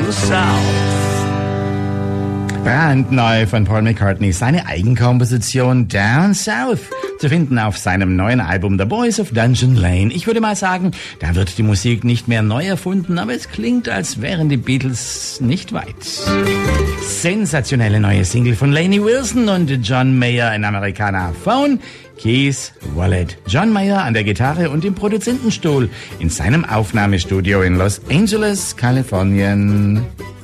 South. Brandneu von Paul McCartney, seine Eigenkomposition Down South, zu finden auf seinem neuen Album The Boys of Dungeon Lane. Ich würde mal sagen, da wird die Musik nicht mehr neu erfunden, aber es klingt, als wären die Beatles nicht weit. Sensationelle neue Single von Lainey Wilson und John Mayer, ein Amerikaner. Phone, Keys, Wallet. John Mayer an der Gitarre und im Produzentenstuhl in seinem Aufnahmestudio in Los Angeles, Kalifornien.